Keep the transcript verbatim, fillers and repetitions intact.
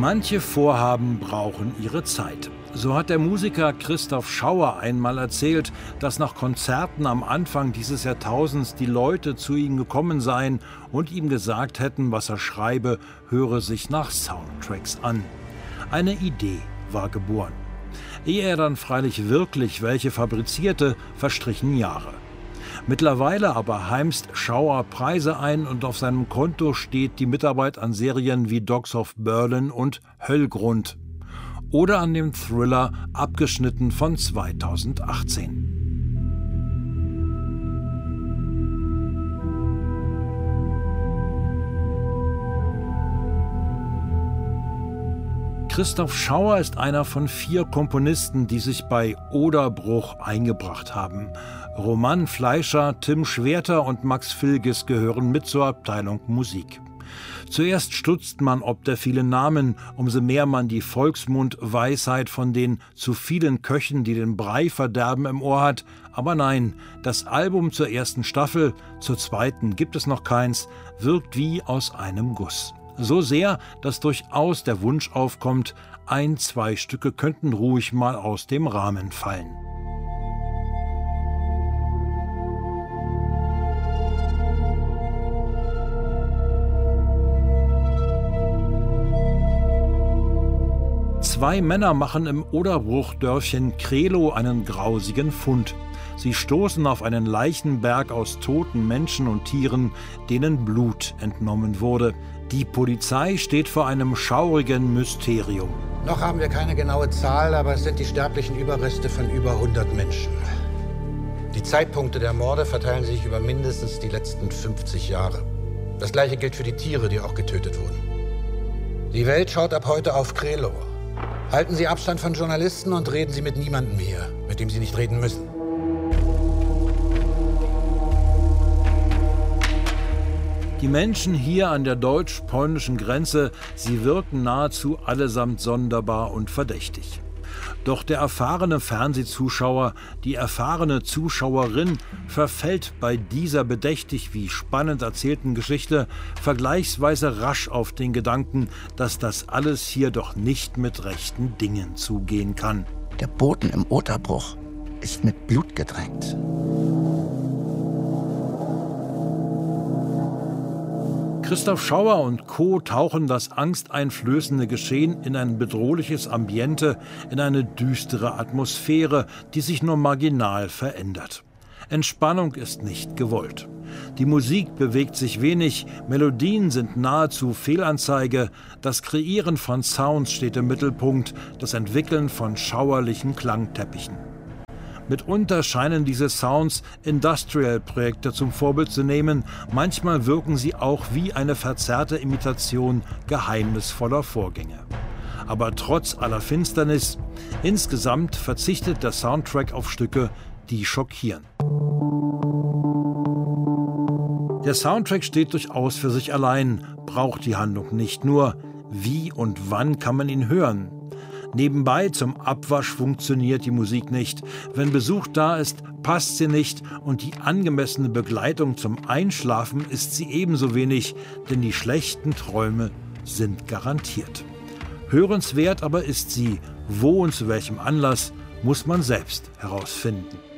Manche Vorhaben brauchen ihre Zeit. So hat der Musiker Christoph Schauer einmal erzählt, dass nach Konzerten am Anfang dieses Jahrtausends die Leute zu ihm gekommen seien und ihm gesagt hätten, was er schreibe, höre sich nach Soundtracks an. Eine Idee war geboren. Ehe er dann freilich wirklich welche fabrizierte, verstrichen Jahre. Mittlerweile aber heimst Schauer Preise ein und auf seinem Konto steht die Mitarbeit an Serien wie Dogs of Berlin und Höllgrund. Oder an dem Thriller Abgeschnitten von zweitausendachtzehn. Christoph Schauer ist einer von vier Komponisten, die sich bei Oderbruch eingebracht haben. Roman Fleischer, Tim Schwerter und Max Filges gehören mit zur Abteilung Musik. Zuerst stutzt man ob der vielen Namen, umso mehr man die Volksmund-Weisheit von den zu vielen Köchen, die den Brei verderben, im Ohr hat. Aber nein, das Album zur ersten Staffel, zur zweiten gibt es noch keins, wirkt wie aus einem Guss. So sehr, dass durchaus der Wunsch aufkommt, ein, zwei Stücke könnten ruhig mal aus dem Rahmen fallen. Zwei Männer machen im Oderbruchdörfchen Krehlow einen grausigen Fund. Sie stoßen auf einen Leichenberg aus toten Menschen und Tieren, denen Blut entnommen wurde. Die Polizei steht vor einem schaurigen Mysterium. Noch haben wir keine genaue Zahl, aber es sind die sterblichen Überreste von über hundert Menschen. Die Zeitpunkte der Morde verteilen sich über mindestens die letzten fünfzig Jahre. Das gleiche gilt für die Tiere, die auch getötet wurden. Die Welt schaut ab heute auf Krehlow. Halten Sie Abstand von Journalisten und reden Sie mit niemandem hier, mit dem Sie nicht reden müssen. Die Menschen hier an der deutsch-polnischen Grenze, sie wirken nahezu allesamt sonderbar und verdächtig. Doch der erfahrene Fernsehzuschauer, die erfahrene Zuschauerin verfällt bei dieser bedächtig wie spannend erzählten Geschichte vergleichsweise rasch auf den Gedanken, dass das alles hier doch nicht mit rechten Dingen zugehen kann. Der Boden im Oderbruch ist mit Blut getränkt. Christoph Schauer und Co. tauchen das angsteinflößende Geschehen in ein bedrohliches Ambiente, in eine düstere Atmosphäre, die sich nur marginal verändert. Entspannung ist nicht gewollt. Die Musik bewegt sich wenig, Melodien sind nahezu Fehlanzeige, das Kreieren von Sounds steht im Mittelpunkt, das Entwickeln von schauerlichen Klangteppichen. Mitunter scheinen diese Sounds Industrial-Projekte zum Vorbild zu nehmen, manchmal wirken sie auch wie eine verzerrte Imitation geheimnisvoller Vorgänge. Aber trotz aller Finsternis, insgesamt verzichtet der Soundtrack auf Stücke, die schockieren. Der Soundtrack steht durchaus für sich allein, braucht die Handlung nicht nur. Wie und wann kann man ihn hören? Nebenbei zum Abwasch funktioniert die Musik nicht. Wenn Besuch da ist, passt sie nicht und die angemessene Begleitung zum Einschlafen ist sie ebenso wenig, denn die schlechten Träume sind garantiert. Hörenswert aber ist sie, wo und zu welchem Anlass, muss man selbst herausfinden.